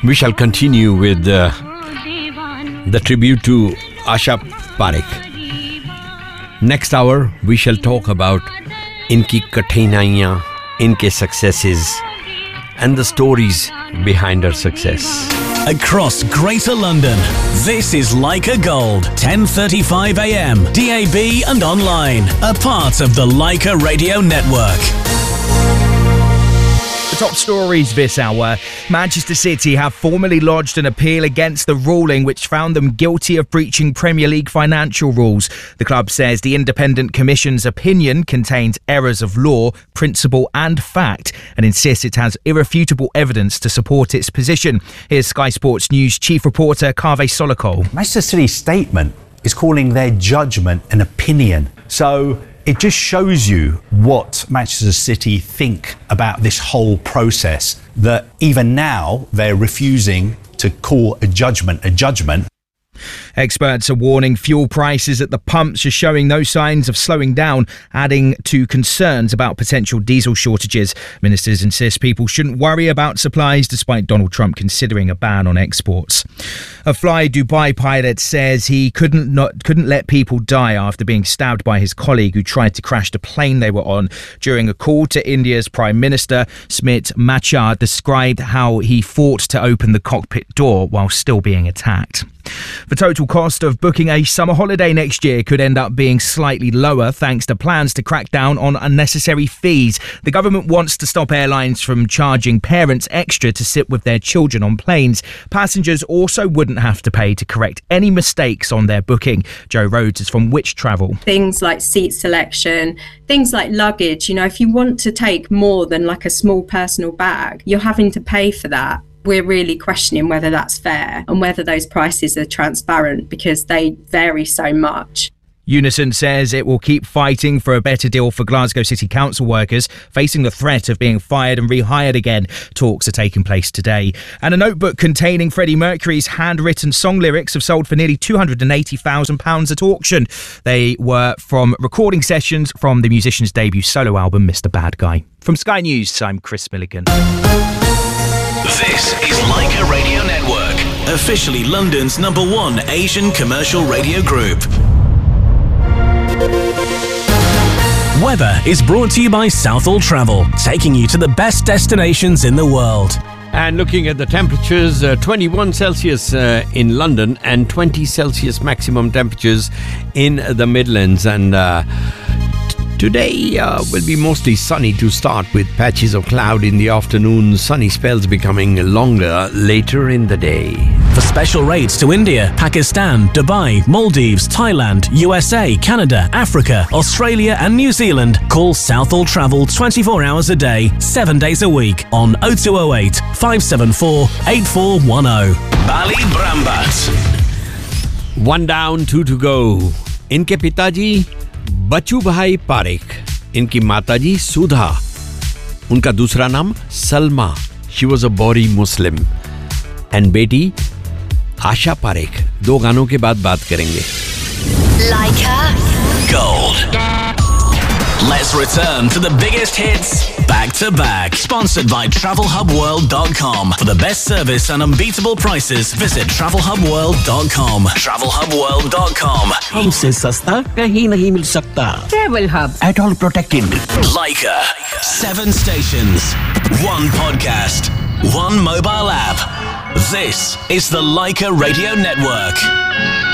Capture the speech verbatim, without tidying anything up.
we shall continue with uh, the tribute to Asha Parekh. Next hour, we shall talk about inki kathinaiyan, inke successes, and the stories behind her success. Across Greater London, this is Leica Gold, ten thirty-five a m, D A B and online, a part of the Leica Radio Network. The top stories this hour. Manchester City have formally lodged an appeal against the ruling which found them guilty of breaching Premier League financial rules. The club says the Independent Commission's opinion contains errors of law, principle and fact, and insists it has irrefutable evidence to support its position. Here's Sky Sports News chief reporter Kaveh Solokol. Manchester City's statement is calling their judgment an opinion. So it just shows you what Manchester City think about this whole process, that even now they're refusing to call a judgment a judgment. Experts are warning fuel prices at the pumps are showing no signs of slowing down, adding to concerns about potential diesel shortages. Ministers insist people shouldn't worry about supplies despite Donald Trump considering a ban on exports. A Fly Dubai pilot says he couldn't not couldn't let people die after being stabbed by his colleague who tried to crash the plane they were on. During a call to India's Prime Minister, Smit Machar described how he fought to open the cockpit door while still being attacked. The total cost of booking a summer holiday next year could end up being slightly lower thanks to plans to crack down on unnecessary fees. The government wants to stop airlines from charging parents extra to sit with their children on planes. Passengers also wouldn't have to pay to correct any mistakes on their booking. Joe Rhodes is from Which Travel. Things like seat selection, things like luggage. You know, if you want to take more than like a small personal bag, you're having to pay for that. We're really questioning whether that's fair and whether those prices are transparent because they vary so much. Unison says it will keep fighting for a better deal for Glasgow City Council workers facing the threat of being fired and rehired again. Talks are taking place today. And a notebook containing Freddie Mercury's handwritten song lyrics have sold for nearly two hundred eighty thousand pounds at auction. They were from recording sessions from the musician's debut solo album, Mister Bad Guy. From Sky News, I'm Chris Milligan. This is Leica Radio Network, officially London's number one Asian commercial radio group. Weather is brought to you by Southall Travel, taking you to the best destinations in the world. And looking at the temperatures, uh, twenty-one Celsius uh, in London and twenty Celsius maximum temperatures in the Midlands. And uh, Today uh, will be mostly sunny to start, with patches of cloud in the afternoon, sunny spells becoming longer later in the day. For special rates to India, Pakistan, Dubai, Maldives, Thailand, U S A, Canada, Africa, Australia and New Zealand, call Southall Travel twenty-four hours a day, seven days a week on oh two oh eight, five seven four, eight four one oh. Bali Brambat. One down, two to go. Inke पिताजी बच्चू भाई पारेख, इनकी माताजी सुधा, उनका दूसरा नाम Salma, she was a बोरी मुस्लिम, and बेटी आशा पारेख. दो गानों के बाद बात करेंगे. Leica Gold. Let's return to the biggest hits back to back. Sponsored by travel hub world dot com. For the best service and unbeatable prices, visit travel hub world dot com. travel hub world dot com. हमसे सस्ता कहीं नहीं मिल सकता. Travel Hub. At all protected. Leica. Seven stations. One podcast. One mobile app. This is the Leica Radio Network.